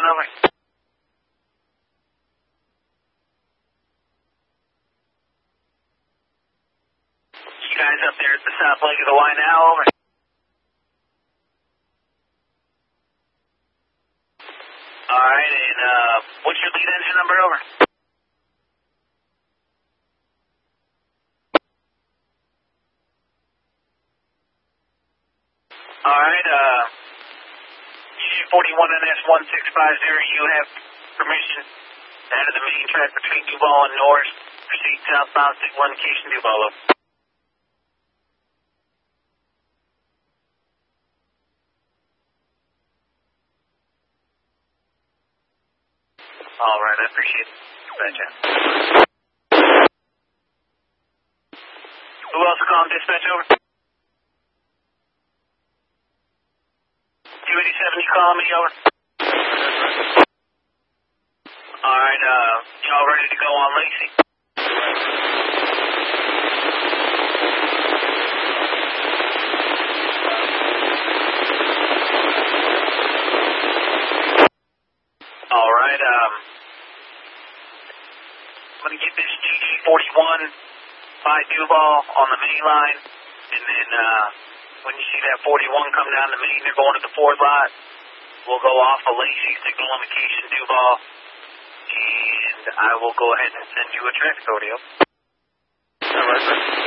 over. You guys up there at the south leg of the Y now, over. Alright, and what's your lead engine number, over? Alright, U41NS1650, you have permission to enter the main track between Duval and Norris. Proceed southbound, signal indication Duval, over. Alright, I appreciate it. Gotcha. Who else will call dispatch, over? 287, you calling me, over? Alright, y'all ready to go on Lacey? Alright, I'm gonna get this GG41 by Duval on the main line, and then, when you see that 41 come down the main, they're going to the Ford lot. We'll go off of Lacey, signal indication Duval, and I will go ahead and send you a track audio. All right, sir.